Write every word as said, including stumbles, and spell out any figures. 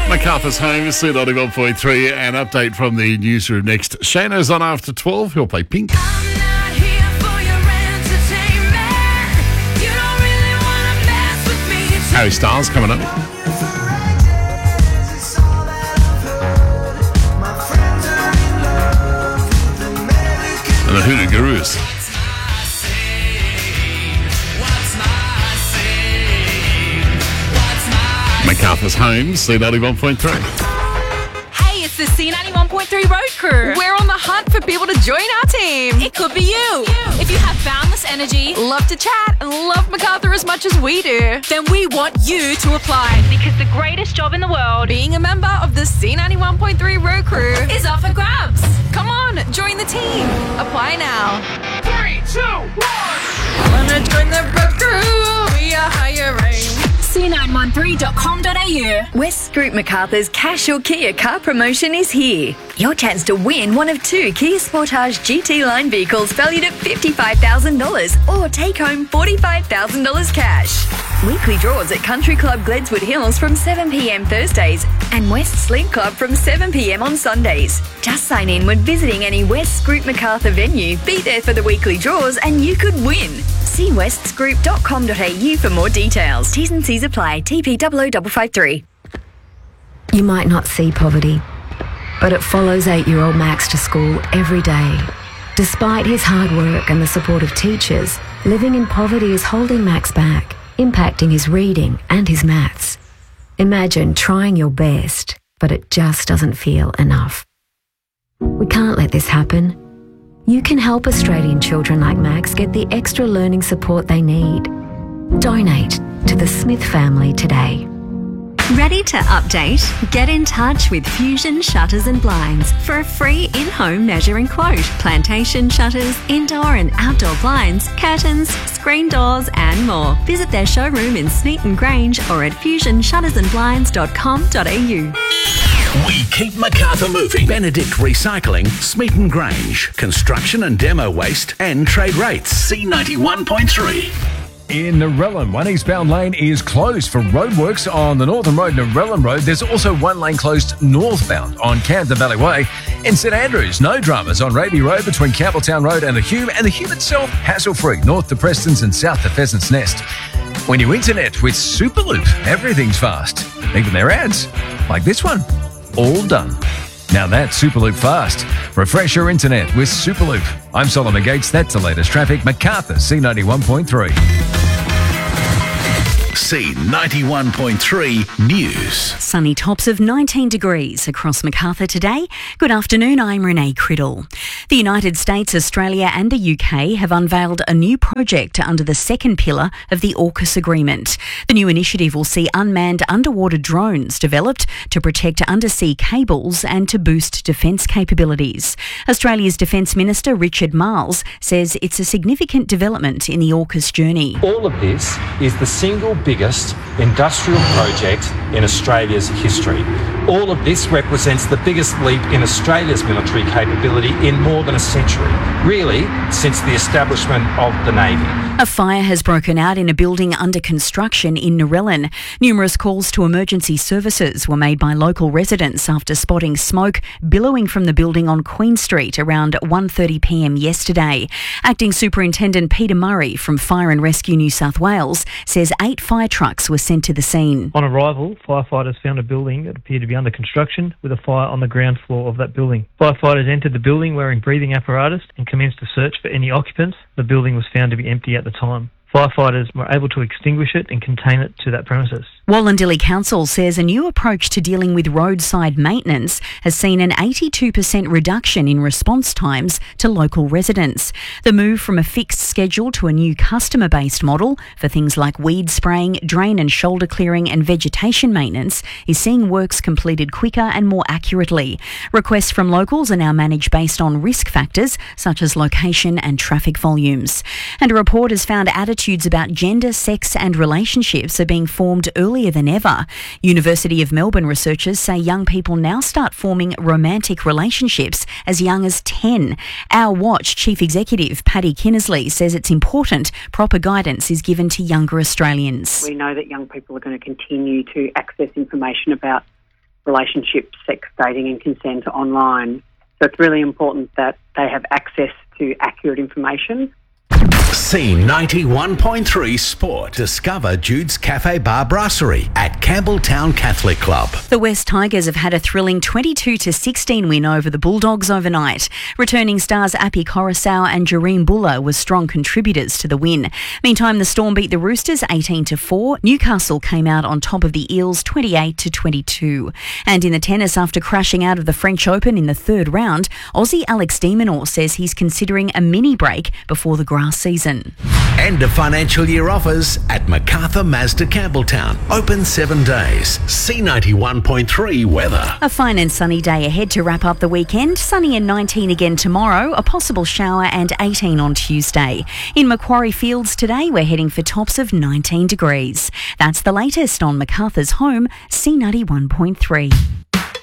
Macarthur's home, C ninety-one point three, an update from the newsroom next. Shano's on after twelve, he'll play Pink. I'm not here for your entertainment. You don't really want to mess with me. Harry Styles coming up. And the Hoodoo Gurus. Macarthur's home, C ninety-one point three. Hey, it's the C ninety-one point three Road Crew. We're on the hunt for people to join our team. It could be you. If you have boundless energy, love to chat, and love Macarthur as much as we do, then we want you to apply. Because the greatest job in the world, Being a member of the C ninety-one point three Road Crew, is up for grabs. Come on, join the team. Apply now. Three, two, one. Wanna join the Road Crew? We are hiring. C nine one three dot com dot a u. West Group Macarthur's Cash Your Kia car promotion is here. Your chance to win one of two Kia Sportage G T line vehicles valued at fifty-five thousand dollars or take home forty-five thousand dollars cash. Weekly draws at Country Club Gledswood Hills from seven p.m. Thursdays and West Sleep Club from seven p.m. on Sundays. Just sign in when visiting any West Group Macarthur venue. Be there for the weekly draws and you could win. See wests group dot com dot a u for more details. T's and C's apply. T P double O five five three. You might not see poverty, but it follows eight-year-old Max to school every day. Despite his hard work and the support of teachers, living in poverty is holding Max back, impacting his reading and his maths. Imagine trying your best, but it just doesn't feel enough. We can't let this happen. You can help Australian children like Max get the extra learning support they need. Donate to the Smith family today. Ready to update? Get in touch with Fusion Shutters and Blinds for a free in-home measuring quote. Plantation shutters, indoor and outdoor blinds, curtains, screen doors and more. Visit their showroom in Smeaton Grange or at fusion shutters and blinds dot com dot a u. We keep Macarthur moving. Benedict Recycling, Smeaton Grange, construction and demo waste and trade rates. C ninety-one point three. In Narellan, one eastbound lane is closed for roadworks on the Northern Road, Narellan Road. There's also one lane closed northbound on Camden Valley Way. In St Andrews, no dramas on Raby Road between Campbelltown Road and the Hume, and the Hume itself hassle-free north to Prestons and south to Pheasants Nest. When you internet with Superloop, everything's fast. Even their ads, like this one, all done. Now that's Superloop fast. Refresh your internet with Superloop. I'm Solomon Gates. That's the latest traffic. Macarthur, C ninety-one point three. C ninety-one point three News. Sunny tops of nineteen degrees across Macarthur today. Good afternoon, I'm Renee Criddle. The United States, Australia and the U K have unveiled a new project under the second pillar of the AUKUS agreement. The new initiative will see unmanned underwater drones developed to protect undersea cables and to boost defence capabilities. Australia's Defence Minister Richard Marles says it's a significant development in the AUKUS journey. All of this is the single biggest industrial project in Australia's history. All of this represents the biggest leap in Australia's military capability in more than a century, really since the establishment of the Navy. A fire has broken out in a building under construction in Narellan. Numerous calls to emergency services were made by local residents after spotting smoke billowing from the building on Queen Street around one thirty p m yesterday. Acting Superintendent Peter Murray from Fire and Rescue New South Wales says eight fire trucks were sent to the scene. On arrival, firefighters found a building that appeared to be under construction with a fire on the ground floor of that building. Firefighters entered the building wearing breathing apparatus and commenced a search for any occupants. The building was found to be empty at the time. Firefighters were able to extinguish it and contain it to that premises. Wallandilly Council says a new approach to dealing with roadside maintenance has seen an eighty-two percent reduction in response times to local residents. The move from a fixed schedule to a new customer-based model for things like weed spraying, drain and shoulder clearing and vegetation maintenance is seeing works completed quicker and more accurately. Requests from locals are now managed based on risk factors such as location and traffic volumes. And a report has found attitudes about gender, sex and relationships are being formed earlier than ever. University of Melbourne researchers say young people now start forming romantic relationships as young as ten. Our Watch Chief Executive Paddy Kinnersley says it's important proper guidance is given to younger Australians. We know that young people are going to continue to access information about relationships, sex, dating and consent online. So it's really important that they have access to accurate information. C ninety-one point three Sport. Discover Jude's Cafe Bar Brasserie at Campbelltown Catholic Club. The West Tigers have had a thrilling twenty-two to sixteen win over the Bulldogs overnight. Returning stars Api Coruscant and Jareem Buller were strong contributors to the win. Meantime, the Storm beat the Roosters eighteen to four. Newcastle came out on top of the Eels twenty-eight to twenty-two. And in the tennis, after crashing out of the French Open in the third round, Aussie Alex de Minaur says he's considering a mini break before the grass season. End of financial year offers at MacArthur Mazda Campbelltown. Open seven days. C ninety-one point three weather. A fine and sunny day ahead to wrap up the weekend. Sunny and nineteen again tomorrow. A possible shower and eighteen on Tuesday. In Macquarie Fields today, we're heading for tops of nineteen degrees. That's the latest on MacArthur's home, C ninety-one point three.